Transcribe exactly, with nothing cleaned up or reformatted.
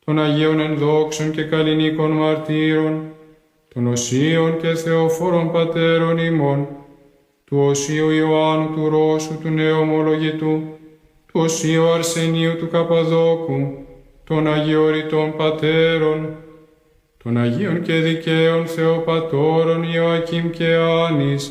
των Αγίων ενδόξων και καλλινίκων μαρτύρων, των οσίων και θεοφόρων πατέρων ημών, του οσίου Ιωάννου του Ρώσου του Νεομολογητού, του οσίου Αρσενίου του Καπαδόκου, των Αγιοριτών πατέρων, των Αγίων και δικαίων Θεοπατώρων Ιωακήμ και Άνης,